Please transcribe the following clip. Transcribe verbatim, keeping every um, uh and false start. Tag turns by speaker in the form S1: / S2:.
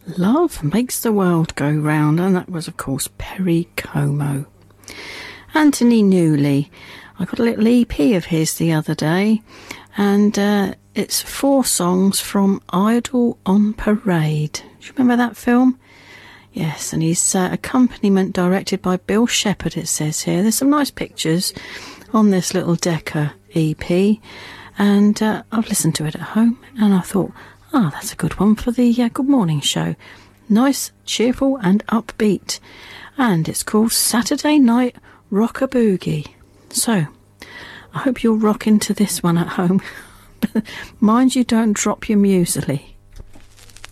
S1: Love Makes the World Go Round, and that was, of course, Perry Como. Anthony Newley. I got a little E P of his the other day, and uh, it's four songs from Idle on Parade. Do you remember that film? Yes, and his uh, accompaniment directed by Bill Shepherd, it says here. There's some nice pictures on this little Decca E P, and uh, I've listened to it at home, and I thought, ah, oh, that's a good one for the uh, Good Morning Show. Nice, cheerful and upbeat. And it's called Saturday Night Rock-a-Boogie. So, I hope you'll rock into this one at home. Mind you don't drop your muesli.